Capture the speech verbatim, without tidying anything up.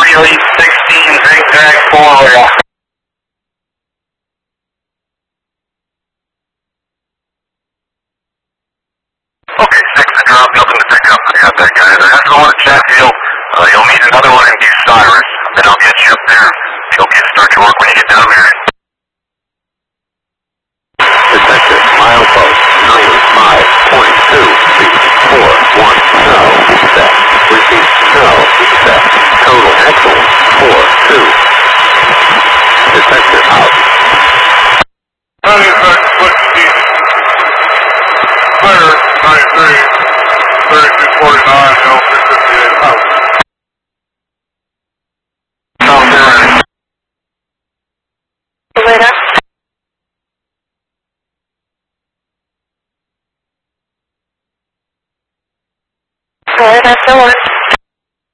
Greeley sixteen zigzag four rail. Okay, six to drop, nothing to pick up. I got that guy. That's the one at Chatfield. Uh, you'll meet another one in Bucyrus. Then I'll get you up there. You'll get start your work when you get down there. Detective, milepost ninety-five point two feet, four one, no, set. Repeat, no, set. Total excellent, four two. Detective out. ninety-six, sixteen. Clear, ninety-three, thirty-two forty-nine, L three fifty-eight, out. South there. Later. Alright, that's the one.